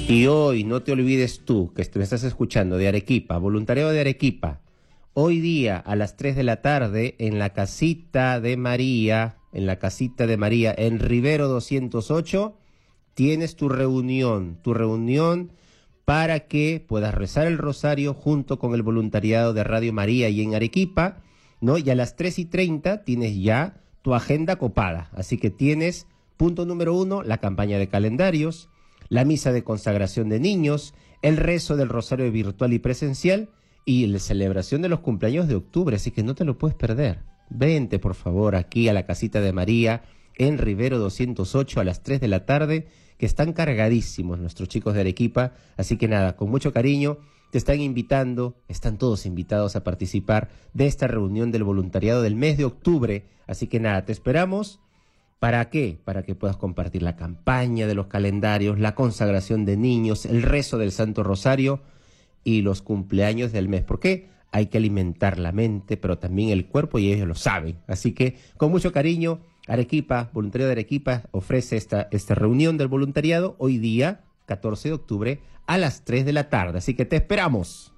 Y hoy, no te olvides tú, que me estás escuchando, de Arequipa, voluntariado de Arequipa, hoy día a las 3 de la tarde en la casita de María, en Rivero 208, tienes tu reunión para que puedas rezar el rosario junto con el voluntariado de Radio María y en Arequipa, ¿no? Y a las 3:30 tienes ya tu agenda copada, así que tienes, punto número 1, la campaña de calendarios, la misa de consagración de niños, el rezo del rosario virtual y presencial y la celebración de los cumpleaños de octubre, así que no te lo puedes perder. Vente, por favor, aquí a la casita de María, en Rivero 208 a las 3 de la tarde, que están cargadísimos nuestros chicos de Arequipa, así que nada, con mucho cariño, te están invitando, están todos invitados a participar de esta reunión del voluntariado del mes de octubre, así que nada, te esperamos. ¿Para qué? Para que puedas compartir la campaña de los calendarios, la consagración de niños, el rezo del Santo Rosario y los cumpleaños del mes. ¿Por qué? Hay que alimentar la mente, pero también el cuerpo, y ellos lo saben. Así que, con mucho cariño, Arequipa, Voluntariado de Arequipa, ofrece esta reunión del voluntariado hoy día, 14 de octubre, a las 3 de la tarde. Así que te esperamos.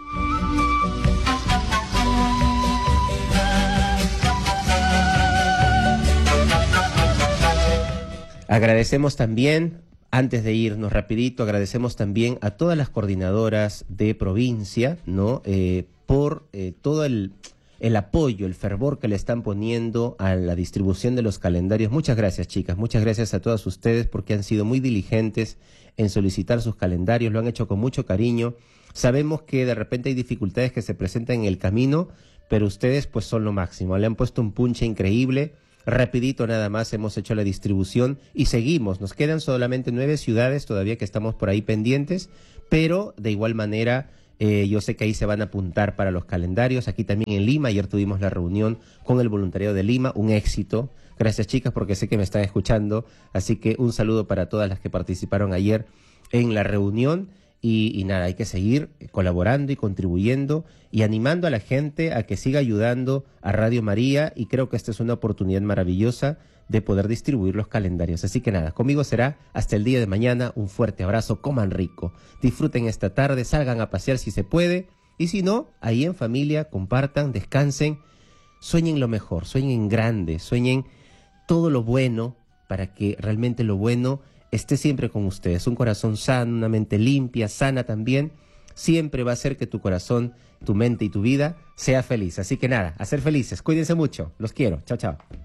Agradecemos también, antes de irnos rapidito, agradecemos también a todas las coordinadoras de provincia, ¿no? Por todo el apoyo, el fervor que le están poniendo a la distribución de los calendarios. Muchas gracias, chicas, muchas gracias a todas ustedes porque han sido muy diligentes en solicitar sus calendarios, lo han hecho con mucho cariño. Sabemos que de repente hay dificultades que se presentan en el camino, pero ustedes pues son lo máximo, le han puesto un punche increíble. Rapidito nada más hemos hecho la distribución y seguimos, nos quedan solamente 9 ciudades todavía que estamos por ahí pendientes, pero de igual manera yo sé que ahí se van a apuntar para los calendarios, aquí también en Lima, ayer tuvimos la reunión con el voluntariado de Lima, un éxito, gracias chicas porque sé que me están escuchando, así que un saludo para todas las que participaron ayer en la reunión. Y nada, hay que seguir colaborando y contribuyendo y animando a la gente a que siga ayudando a Radio María y creo que esta es una oportunidad maravillosa de poder distribuir los calendarios. Así que nada, conmigo será hasta el día de mañana. Un fuerte abrazo, coman rico, disfruten esta tarde, salgan a pasear si se puede y si no, ahí en familia, compartan, descansen, sueñen lo mejor, sueñen grande, sueñen todo lo bueno para que realmente lo bueno esté siempre con ustedes. Un corazón sano, una mente limpia, sana también, siempre va a hacer que tu corazón, tu mente y tu vida sea feliz. Así que nada, a ser felices. Cuídense mucho. Los quiero. Chao, chao.